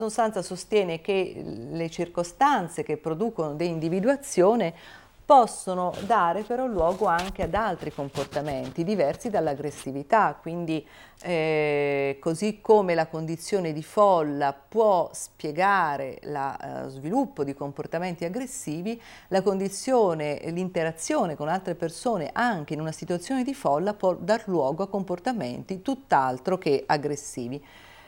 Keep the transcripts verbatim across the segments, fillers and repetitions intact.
sostanza sostiene che le circostanze che producono deindividuazione possono dare però luogo anche ad altri comportamenti diversi dall'aggressività, quindi eh, così come la condizione di folla può spiegare lo eh, sviluppo di comportamenti aggressivi, la condizione, l'interazione con altre persone anche in una situazione di folla può dar luogo a comportamenti tutt'altro che aggressivi.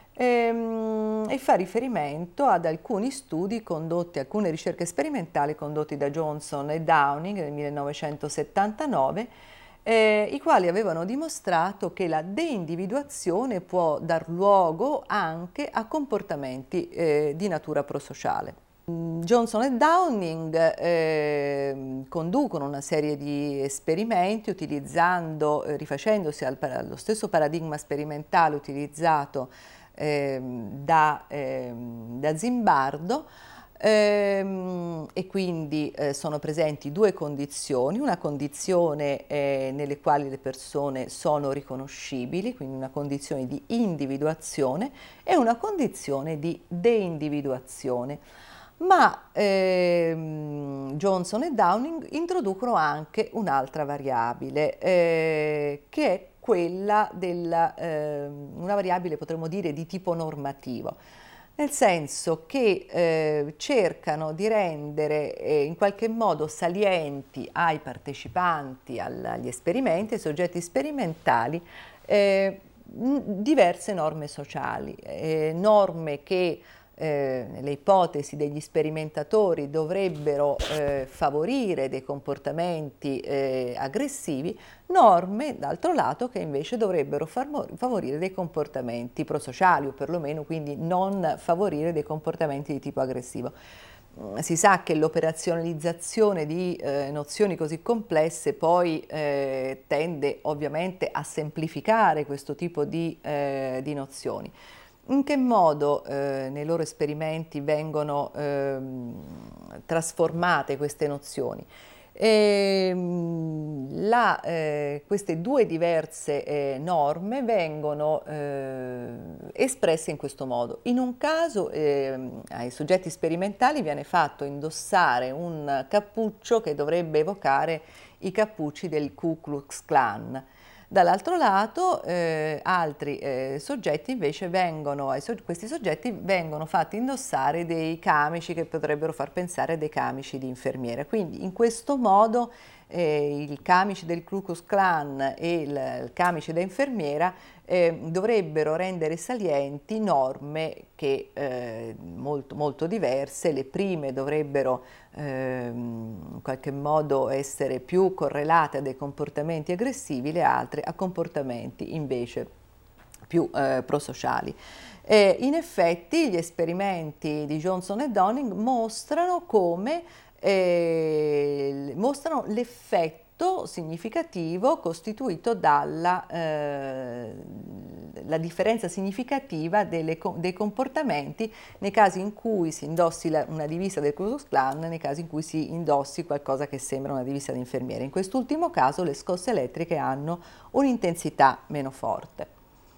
E, e fa riferimento ad alcuni studi condotti, alcune ricerche sperimentali condotti da Johnson e Downing nel millenovecentosettantanove, eh, i quali avevano dimostrato che la deindividuazione può dar luogo anche a comportamenti eh, di natura prosociale. Johnson e Downing eh, conducono una serie di esperimenti utilizzando, eh, rifacendosi al, allo stesso paradigma sperimentale utilizzato eh, da, eh, da Zimbardo, ehm, e quindi eh, sono presenti due condizioni, una condizione eh, nelle quali le persone sono riconoscibili, quindi una condizione di individuazione, e una condizione di deindividuazione. Ma ehm, Johnson e Downing introducono anche un'altra variabile, eh, che è quella della, eh, una variabile potremmo dire di tipo normativo, nel senso che eh, cercano di rendere eh, in qualche modo salienti ai partecipanti all, agli esperimenti, ai soggetti sperimentali, eh, diverse norme sociali, eh, norme che Eh, le ipotesi degli sperimentatori dovrebbero eh, favorire dei comportamenti eh, aggressivi, norme d'altro lato che invece dovrebbero favorire dei comportamenti prosociali, o perlomeno quindi non favorire dei comportamenti di tipo aggressivo. Si sa che l'operazionalizzazione di eh, nozioni così complesse poi eh, tende ovviamente a semplificare questo tipo di, eh, di nozioni. In che modo eh, nei loro esperimenti vengono eh, trasformate queste nozioni? E, la, eh, queste due diverse eh, norme vengono eh, espresse in questo modo. In un caso eh, ai soggetti sperimentali viene fatto indossare un cappuccio che dovrebbe evocare i cappucci del Ku Klux Klan. Dall'altro lato eh, altri eh, soggetti invece vengono, ai so- questi soggetti vengono fatti indossare dei camici che potrebbero far pensare a dei camici di infermiera. Quindi in questo modo eh, il camice del Ku Klux Klan e il, il camice da infermiera eh, dovrebbero rendere salienti norme che eh, molto, molto diverse. Le prime dovrebbero eh, in qualche modo essere più correlate a dei comportamenti aggressivi, le altre a comportamenti invece più eh, prosociali. E in effetti gli esperimenti di Johnson e Downing mostrano come eh, mostrano l'effetto significativo costituito dalla eh, la differenza significativa delle, dei comportamenti nei casi in cui si indossi la, una divisa del Ku Klux Klan, nei casi in cui si indossi qualcosa che sembra una divisa di infermiere. In quest'ultimo caso le scosse elettriche hanno un'intensità meno forte.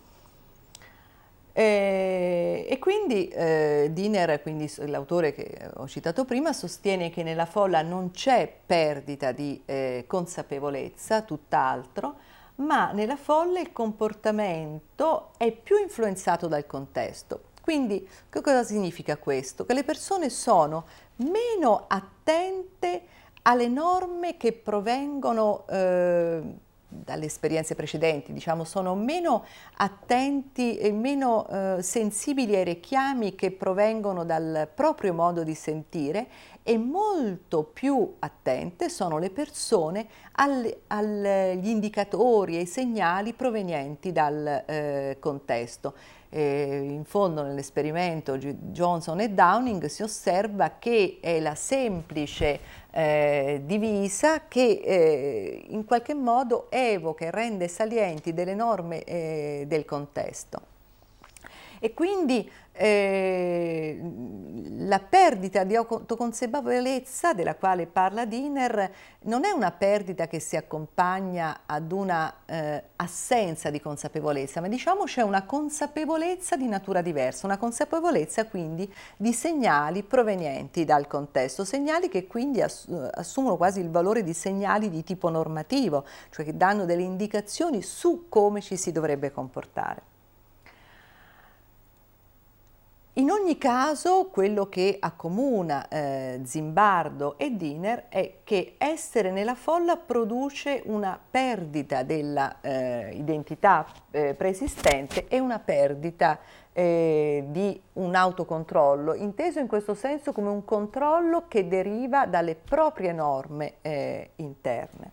E, e quindi eh, Diener, quindi l'autore che ho citato prima, sostiene che nella folla non c'è perdita di eh, consapevolezza, tutt'altro, ma nella folla il comportamento è più influenzato dal contesto. Quindi che cosa significa questo? Che le persone sono meno attente alle norme che provengono eh, dalle esperienze precedenti, diciamo, sono meno attenti e meno eh, sensibili ai richiami che provengono dal proprio modo di sentire, e molto più attente sono le persone al, agli indicatori e ai segnali provenienti dal eh, contesto. Eh, in fondo nell'esperimento Johnson e Downing si osserva che è la semplice eh, divisa che eh, in qualche modo evoca e rende salienti delle norme eh, del contesto. E quindi eh, la perdita di autoconsapevolezza della quale parla Diner non è una perdita che si accompagna ad una eh, assenza di consapevolezza, ma diciamo c'è una consapevolezza di natura diversa, una consapevolezza quindi di segnali provenienti dal contesto, segnali che quindi ass assumono quasi il valore di segnali di tipo normativo, cioè che danno delle indicazioni su come ci si dovrebbe comportare. In ogni caso, quello che accomuna eh, Zimbardo e Diner è che essere nella folla produce una perdita dell'identità eh, eh, preesistente e una perdita eh, di un autocontrollo, inteso in questo senso come un controllo che deriva dalle proprie norme eh, interne.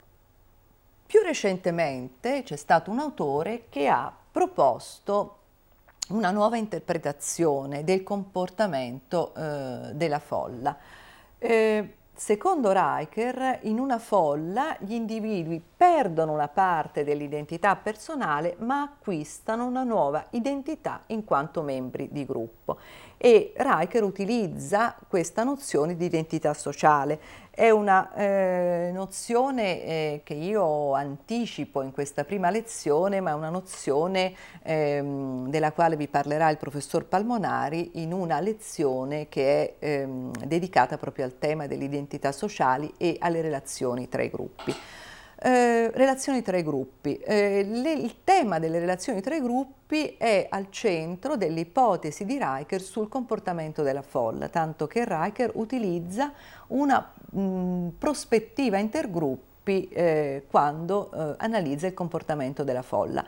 Più recentemente c'è stato un autore che ha proposto una nuova interpretazione del comportamento eh, della folla. Eh, secondo Riker, in una folla gli individui perdono una parte dell'identità personale ma acquistano una nuova identità in quanto membri di gruppo. E Riker utilizza questa nozione di identità sociale. È una eh, nozione eh, che io anticipo in questa prima lezione, ma è una nozione ehm, della quale vi parlerà il professor Palmonari in una lezione che è ehm, dedicata proprio al tema delle identità sociali e alle relazioni tra i gruppi. Eh, relazioni tra i gruppi. Eh, le, il tema delle relazioni tra i gruppi è al centro delle ipotesi di Riker sul comportamento della folla, tanto che Riker utilizza una mh, prospettiva intergruppi eh, quando eh, analizza il comportamento della folla.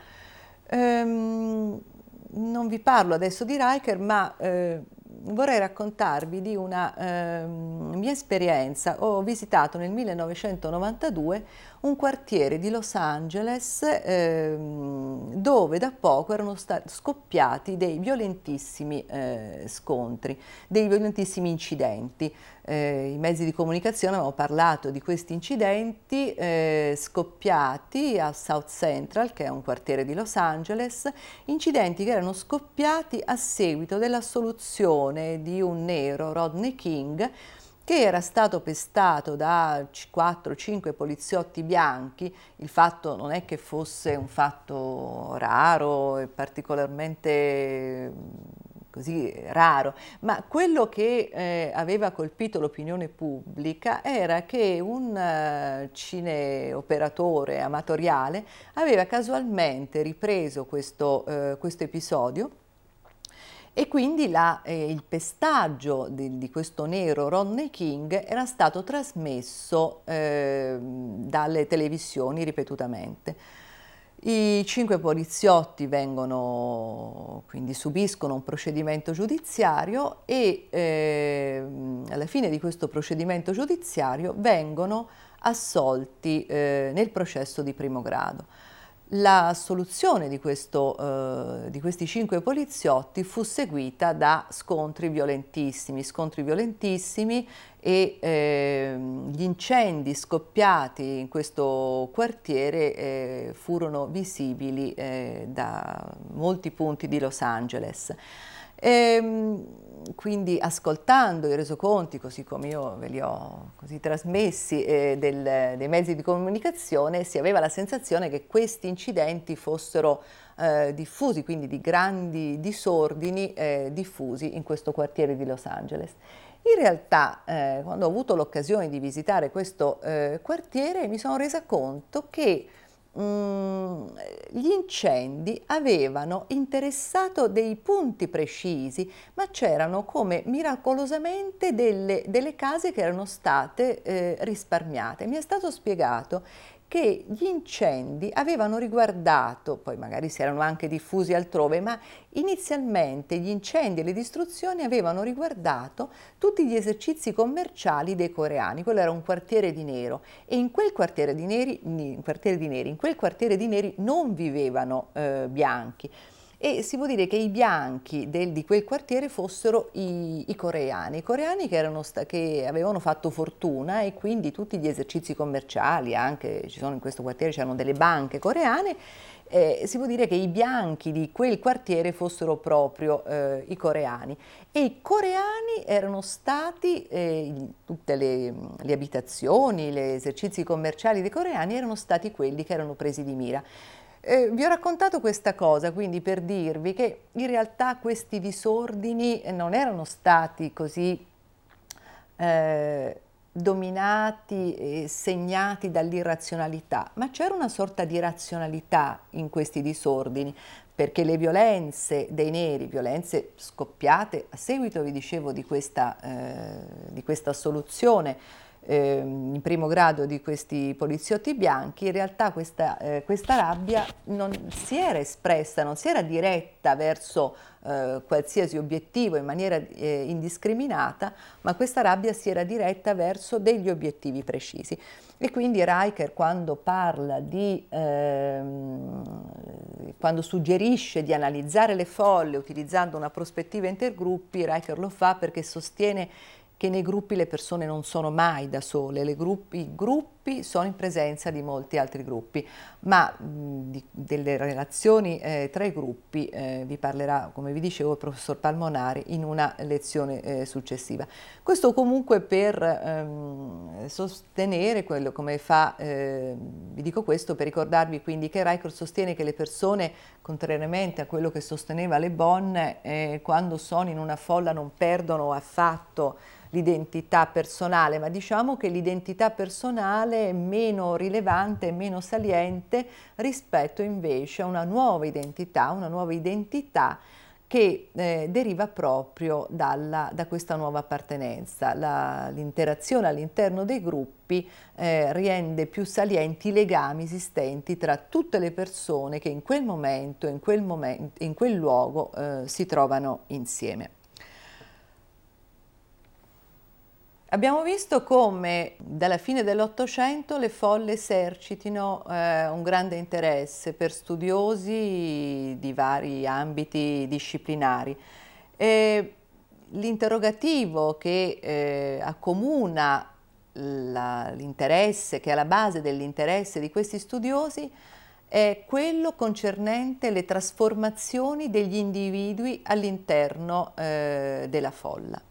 Ehm, non vi parlo adesso di Riker, ma eh, vorrei raccontarvi di una eh, mia esperienza. Ho visitato nel millenovecentonovantadue un quartiere di Los Angeles eh, dove da poco erano stati scoppiati dei violentissimi eh, scontri, dei violentissimi incidenti. Eh, I mezzi di comunicazione avevano parlato di questi incidenti eh, scoppiati a South Central, che è un quartiere di Los Angeles, incidenti che erano scoppiati a seguito dell'assoluzione di un nero, Rodney King, che era stato pestato da quattro cinque poliziotti bianchi. Il fatto non è che fosse un fatto raro e particolarmente così raro, ma quello che eh, aveva colpito l'opinione pubblica era che un uh, cineoperatore amatoriale aveva casualmente ripreso questo, uh, questo episodio. E quindi la, eh, il pestaggio di, di questo nero Rodney King era stato trasmesso eh, dalle televisioni ripetutamente. I cinque poliziotti vengono, quindi subiscono un procedimento giudiziario e eh, alla fine di questo procedimento giudiziario vengono assolti eh, nel processo di primo grado. La soluzione di, questo, eh, di questi cinque poliziotti fu seguita da scontri violentissimi, scontri violentissimi e eh, gli incendi scoppiati in questo quartiere eh, furono visibili eh, da molti punti di Los Angeles. E, quindi ascoltando i resoconti, così come io ve li ho così trasmessi eh, del, dei mezzi di comunicazione, si aveva la sensazione che questi incidenti fossero eh, diffusi, quindi di grandi disordini eh, diffusi in questo quartiere di Los Angeles. In realtà, eh, quando ho avuto l'occasione di visitare questo eh, quartiere, mi sono resa conto che gli incendi avevano interessato dei punti precisi, ma c'erano come miracolosamente delle, delle case che erano state eh, risparmiate. Mi è stato spiegato che gli incendi avevano riguardato, poi magari si erano anche diffusi altrove, ma inizialmente gli incendi e le distruzioni avevano riguardato tutti gli esercizi commerciali dei coreani. Quello era un quartiere di nero e in quel quartiere di neri, in quartiere di neri, in quel quartiere di neri non vivevano eh, bianchi. E si può dire che i bianchi del, di quel quartiere fossero i, i coreani, i coreani che, erano sta, che avevano fatto fortuna e quindi tutti gli esercizi commerciali, anche ci sono in questo quartiere c'erano delle banche coreane eh, si può dire che i bianchi di quel quartiere fossero proprio eh, i coreani. E i coreani erano stati, eh, tutte le, le abitazioni, gli esercizi commerciali dei coreani erano stati quelli che erano presi di mira. Eh, vi ho raccontato questa cosa quindi per dirvi che in realtà questi disordini non erano stati così eh, dominati e segnati dall'irrazionalità, ma c'era una sorta di razionalità in questi disordini, perché le violenze dei neri, violenze scoppiate a seguito, vi dicevo, di questa, eh, di questa assoluzione eh, in primo grado di questi poliziotti bianchi, in realtà questa, eh, questa rabbia non si era espressa, non si era diretta verso eh, qualsiasi obiettivo in maniera eh, indiscriminata, ma questa rabbia si era diretta verso degli obiettivi precisi. E quindi Riker, quando parla di, ehm, quando suggerisce di analizzare le folle utilizzando una prospettiva intergruppi, Riker lo fa perché sostiene che nei gruppi le persone non sono mai da sole, le gruppi, i gruppi sono in presenza di molti altri gruppi, ma mh, di, delle relazioni eh, tra i gruppi eh, vi parlerà, come vi dicevo, il professor Palmonari in una lezione eh, successiva. Questo comunque per ehm, sostenere quello, come fa, eh, vi dico questo per ricordarvi quindi che Riker sostiene che le persone, contrariamente a quello che sosteneva Le Bon, eh, quando sono in una folla non perdono affatto l'identità personale, ma diciamo che l'identità personale è meno rilevante e meno saliente rispetto invece a una nuova identità, una nuova identità che eh, deriva proprio dalla, da questa nuova appartenenza. La, l'interazione all'interno dei gruppi eh, rende più salienti i legami esistenti tra tutte le persone che in quel momento, in quel, momento, in quel luogo eh, si trovano insieme. Abbiamo visto come dalla fine dell'Ottocento le folle esercitino eh, un grande interesse per studiosi di vari ambiti disciplinari. L'interrogativo che eh, accomuna l'interesse, che è alla base dell'interesse di questi studiosi, è quello concernente le trasformazioni degli individui all'interno eh, della folla.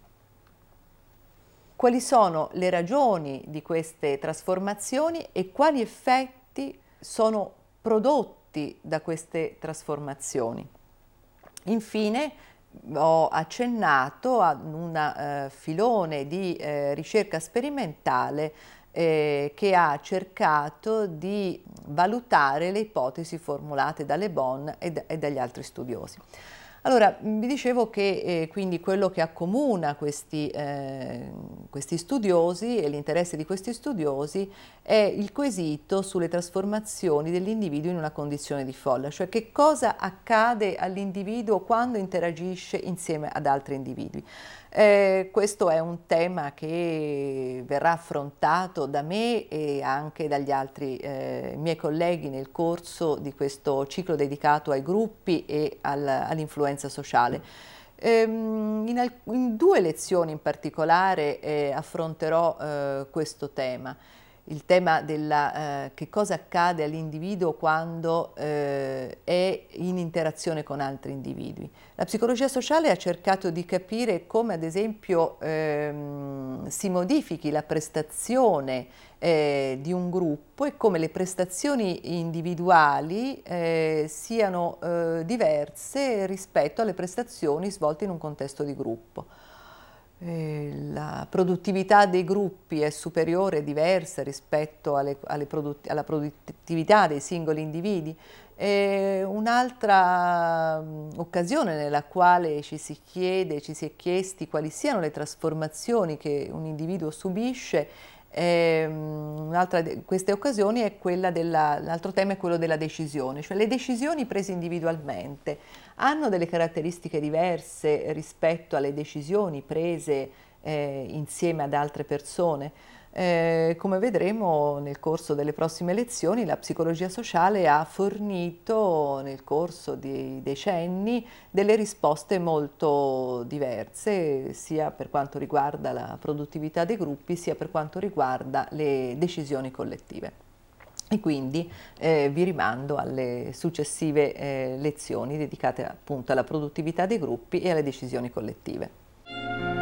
Quali sono le ragioni di queste trasformazioni e quali effetti sono prodotti da queste trasformazioni. Infine ho accennato a un eh, filone di eh, ricerca sperimentale eh, che ha cercato di valutare le ipotesi formulate da Le Bon e, e dagli altri studiosi. Allora, vi dicevo che eh, quindi quello che accomuna questi, eh, questi studiosi e l'interesse di questi studiosi è il quesito sulle trasformazioni dell'individuo in una condizione di folla, cioè che cosa accade all'individuo quando interagisce insieme ad altri individui. Eh, questo è un tema che verrà affrontato da me e anche dagli altri eh, miei colleghi nel corso di questo ciclo dedicato ai gruppi e al, all'influenza sociale. Ehm, in, in due lezioni in particolare eh, affronterò eh, questo tema. Il tema della eh, che cosa accade all'individuo quando eh, è in interazione con altri individui. La psicologia sociale ha cercato di capire come ad esempio ehm, si modifichi la prestazione eh, di un gruppo e come le prestazioni individuali eh, siano eh, diverse rispetto alle prestazioni svolte in un contesto di gruppo. La produttività dei gruppi è superiore, diversa rispetto alle, alle produtt- alla produttività dei singoli individui. Un'altra occasione nella quale ci si chiede, ci si è chiesti quali siano le trasformazioni che un individuo subisce, un'altra di queste occasioni è quella della, l'altro tema è quello della decisione, cioè le decisioni prese individualmente hanno delle caratteristiche diverse rispetto alle decisioni prese eh, insieme ad altre persone. Eh, come vedremo nel corso delle prossime lezioni, la psicologia sociale ha fornito nel corso di decenni delle risposte molto diverse, sia per quanto riguarda la produttività dei gruppi, sia per quanto riguarda le decisioni collettive. e quindi eh, vi rimando alle successive eh, lezioni dedicate appunto alla produttività dei gruppi e alle decisioni collettive.